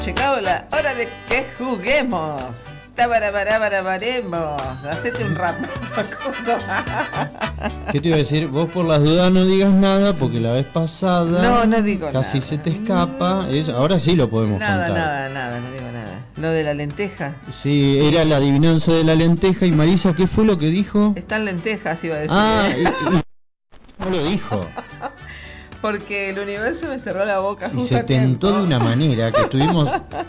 Llegado la hora de que juguemos. Tabarabaremos. Hacete un rap. ¿Qué te iba a decir? Vos por las dudas no digas nada porque la vez pasada no digo casi nada. se te escapa. Ahora sí lo podemos contar. Nada, no digo nada. Lo de la lenteja. Sí, era la adivinanza de la lenteja. Y Marisa, ¿qué fue lo que dijo? Están lentejas, iba a decir. No lo dijo. Porque el universo me cerró la boca. Y se tentó de una manera que estuvimos...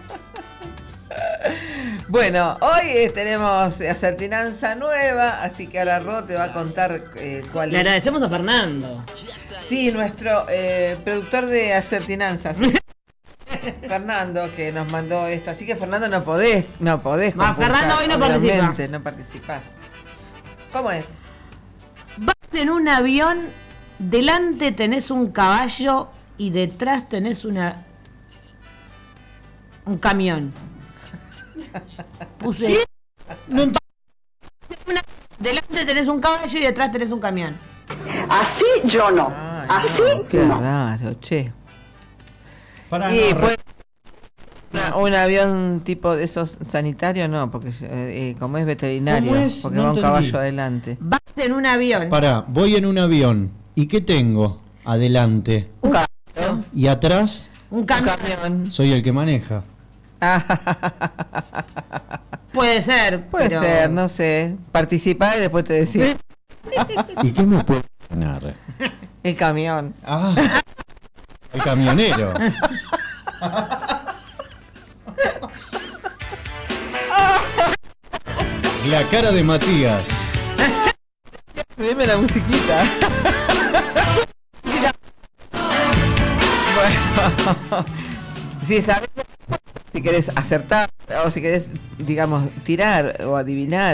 Bueno, hoy tenemos acertinanza nueva, así que ahora Ro te va a contar cuál es. Le agradecemos a Fernando. Sí, nuestro productor de acertinanzas. Fernando, que nos mandó esto. Así que Fernando no podés concursar, Fernando hoy no obviamente, no participás. ¿Cómo es? Vas en un avión, delante tenés un caballo y detrás tenés un camión. Puse. Delante tenés un caballo y detrás tenés un camión. Así yo no. Así no, qué no. raro, che. Y pues, un avión tipo de esos sanitarios, no, porque como es veterinario, ¿Cómo es? porque No va un entendí. caballo adelante. Vas en un avión. Pará, voy en un avión. ¿Y qué tengo? Adelante. Un caballo. Y atrás Un camión. Camión. soy el que maneja. Puede ser. Puede pero... ser, no sé. Participá y después te decís. ¿Y qué me puede ganar? El camión. El camionero. La cara de Matías. Dime la musiquita. Bueno, si sabes, si querés acertar o si querés, digamos, tirar o adivinar